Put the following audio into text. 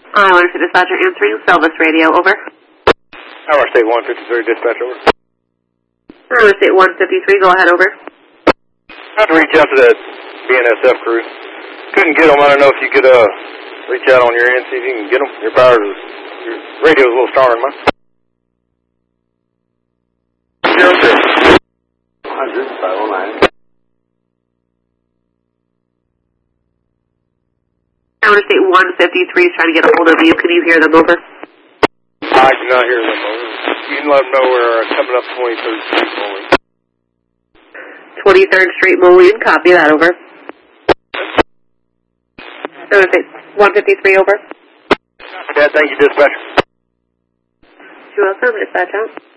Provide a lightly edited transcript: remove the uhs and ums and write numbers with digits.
Iowa State Dispatcher answering Selvis Radio, over. Iowa State 153, dispatch, over. Iowa State 153, go ahead, over. I have to reach out to that BNSF crew. Couldn't get them. I don't know if you could reach out on your end, see if you can get them. Your radio's a little stronger than mine. 100, 509. Iowa State 153 is trying to get a hold of you. Can you hear them, over? I do not hear them, over. You can let them know we're coming up 23rd Street, Moline. 23rd Street, Moline, copy that, over. Iowa State 153, over. Yeah, thank you, dispatcher. You're welcome, dispatch out.